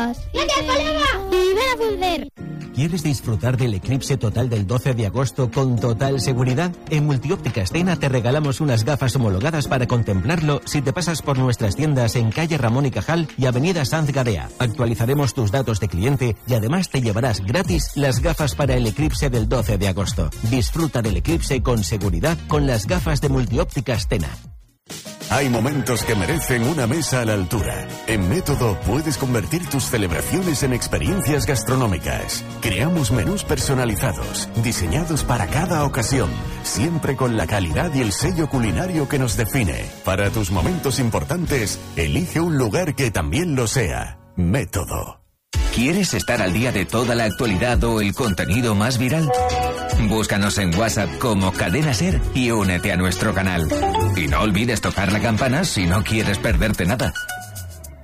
gafas. ¡Gracias, colega! ¡Y ven a volver! ¿Quieres disfrutar del eclipse total del 12 de agosto con total seguridad? En Multióptica Stena te regalamos unas gafas homologadas para contemplarlo si te pasas por nuestras tiendas en calle Ramón y Cajal y avenida Sanz Gadea. Actualizaremos tus datos de cliente y además te llevarás gratis las gafas para el eclipse del 12 de agosto. Disfruta del eclipse con seguridad con las gafas de Multióptica Stena. Hay momentos que merecen una mesa a la altura. En Método puedes convertir tus celebraciones en experiencias gastronómicas. Creamos menús personalizados, diseñados para cada ocasión, siempre con la calidad y el sello culinario que nos define. Para tus momentos importantes, elige un lugar que también lo sea. Método. ¿Quieres estar al día de toda la actualidad o el contenido más viral? Búscanos en WhatsApp como Cadena Ser y únete a nuestro canal. Y no olvides tocar la campana si no quieres perderte nada.